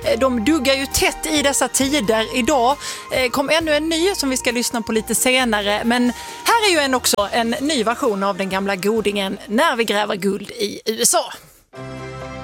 De duggar ju tätt i dessa tider. Idag kom ännu en ny som vi ska lyssna på lite senare. Men här är ju också en ny version av den gamla godingen När vi gräver guld i USA.